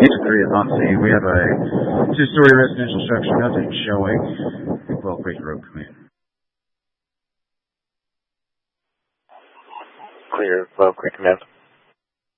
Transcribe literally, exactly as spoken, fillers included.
three is on scene. We have a two-story residential structure, nothing showing. Twelve Creek Road, come in. Clear, twelve Creek, command.